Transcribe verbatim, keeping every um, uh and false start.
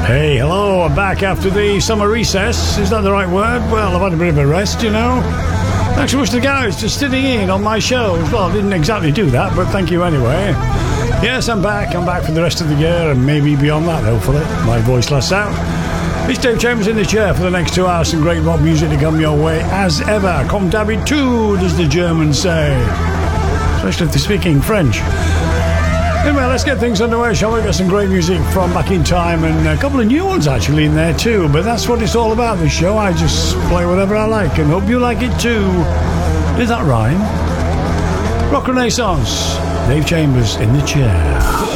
Hey, hello, I'm back after the summer recess. Is that the right word? Well, I've had a bit of a rest, you know. Thanks so much to the guys for sitting in on my shows. Well, I didn't exactly do that, but thank you anyway. Yes, I'm back. I'm back for the rest of the year and maybe beyond that, hopefully. My voice lasts out. It's Dave Chambers in the chair for the next two hours. Some great rock music to come your way as ever. Comme d'habitude, as the Germans say. Especially if they're speaking French. Anyway, let's get things underway, shall we? Got some great music from back in time and a couple of new ones actually in there too. But that's what it's all about, this show. I just play whatever I like and hope you like it too. Did that rhyme? Rock Renaissance. Dave Chambers in the chair.